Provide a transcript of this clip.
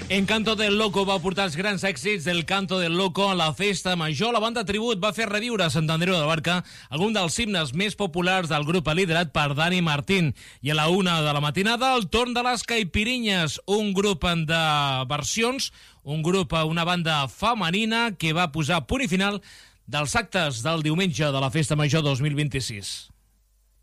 Encanto del Loco va portar els grans èxits del Canto del Loco a la festa major. La banda Tribut va fer reviure a Sant Andreu de Barca algun dels himnes més populars del grup liderat per Dani Martín. I a la 1 de la matinada, el torn de les Caipirinyes, un grup de versions, una banda femenina que va posar punt i final dels actes del diumenge de la festa major 2026.